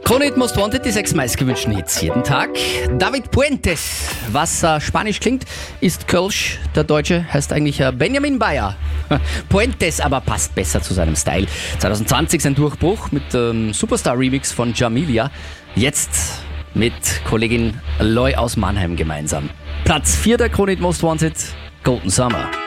Krone-Hit Most Wanted, die 6 meistgewünschten Hits jeden Tag. David Puentes, was Spanisch klingt, ist Kölsch. Der Deutsche heißt eigentlich Benjamin Bayer. Puentes aber passt besser zu seinem Style. 2020 sein Durchbruch mit dem Superstar-Remix von Jamilia. Jetzt mit Kollegin Loy aus Mannheim gemeinsam. Platz 4 der Krone-Hit Most Wanted, Golden Summer.